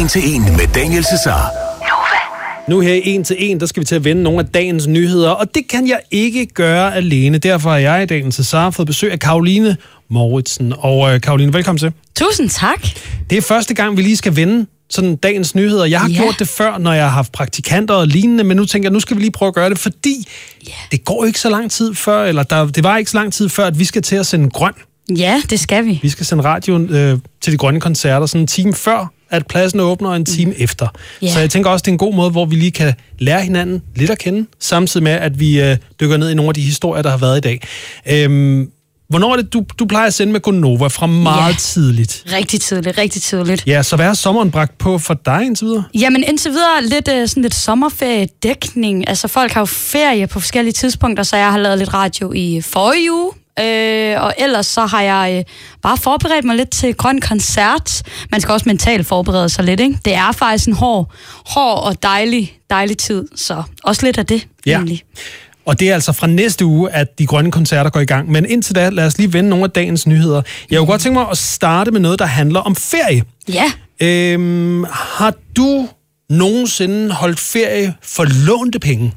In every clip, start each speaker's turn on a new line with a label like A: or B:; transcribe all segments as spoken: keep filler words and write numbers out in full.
A: til en med Daniel Cesar.
B: Nu her i en til en, der skal vi til at vende nogle af dagens nyheder, og det kan jeg ikke gøre alene. Derfor har jeg i Daniel Cesar fået besøg af Caroline Mouritsen. Og øh, Caroline, velkommen til.
C: Tusind tak.
B: Det er første gang, vi lige skal vende sådan dagens nyheder. Jeg har ja. gjort det før, når jeg har haft praktikanter og lignende, men nu tænker jeg, nu skal vi lige prøve at gøre det, fordi ja. det går ikke så lang tid før, eller der, det var ikke så lang tid før, at vi skal til at sende grøn.
C: Ja, det skal vi.
B: Vi skal sende radioen øh, til de grønne koncerter sådan en time før, at pladsen åbner, og en time mm. efter. Yeah. Så jeg tænker også, det er en god måde, hvor vi lige kan lære hinanden lidt at kende, samtidig med, at vi øh, dykker ned i nogle af de historier, der har været i dag. Øhm, hvornår er det, du, du plejer at sende med Gonova fra meget ja. tidligt?
C: Rigtig tidligt, rigtig tidligt.
B: Ja, så hvad har sommeren bragt på for dig indtil videre? Jamen
C: indtil videre lidt, øh, sådan lidt sommerferiedækning. Altså folk har jo ferie på forskellige tidspunkter, så jeg har lavet lidt radio i forrige uge. Øh, og ellers så har jeg øh, bare forberedt mig lidt til grøn koncert. Man skal også mentalt forberede sig lidt, ikke? Det er faktisk en hård, hård og dejlig, dejlig tid, så også lidt af det,
B: ja.
C: egentlig.
B: Og det er altså fra næste uge, at de grønne koncerter går i gang. Men indtil da, lad os lige vende nogle af dagens nyheder. Jeg kunne mm. godt tænke mig at starte med noget, der handler om ferie.
C: Ja.
B: Øhm, har du nogensinde holdt ferie for lånte penge?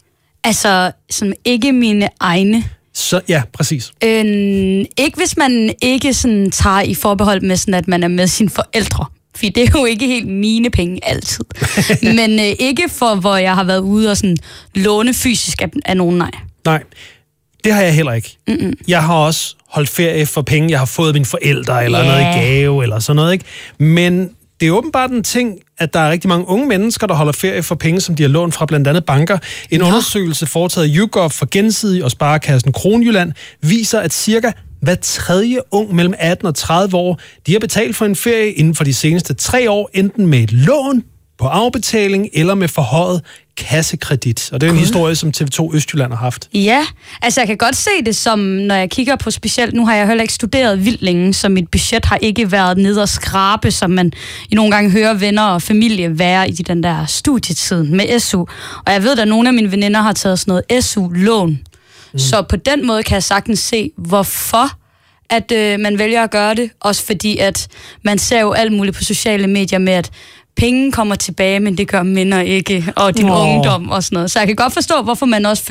C: Altså, som ikke mine egne.
B: Så, ja, præcis.
C: Øh, ikke hvis man ikke sådan tager i forbehold med, sådan, at man er med sine forældre. For det er jo ikke helt mine penge altid. Men øh, ikke for, hvor jeg har været ude og sådan låne fysisk af, af nogen, nej.
B: Nej, det har jeg heller ikke.
C: Mm-mm.
B: Jeg har også holdt ferie for penge, jeg har fået af mine forældre, eller
C: yeah.
B: noget i gave, eller sådan noget, ikke? Men det er åbenbart en ting, at der er rigtig mange unge mennesker, der holder ferie for penge, som de har lånt fra blandt andet banker. En ja. undersøgelse foretaget af YouGov for Gensidige og Sparekassen Kronjylland viser, at cirka hver tredje ung mellem atten og tredive år, de har betalt for en ferie inden for de seneste tre år, enten med et lån på afbetaling eller med forhøjet kassekredit. Og det er en historie, som T V to Østjylland har haft.
C: Ja, altså jeg kan godt se det som, når jeg kigger på specielt, nu har jeg heller ikke studeret vildt længe, så mit budget har ikke været nede og skrabe, som man i nogle gange hører venner og familie være i den der studietid med S U. Og jeg ved, at nogle af mine veninder har taget sådan noget S U-lån. Mm. Så på den måde kan jeg sagtens se, hvorfor at øh, man vælger at gøre det. Også fordi, at man ser jo alt muligt på sociale medier med, at penge kommer tilbage, men det gør minder ikke, og din oh. ungdom og sådan noget. Så jeg kan godt forstå, hvorfor man også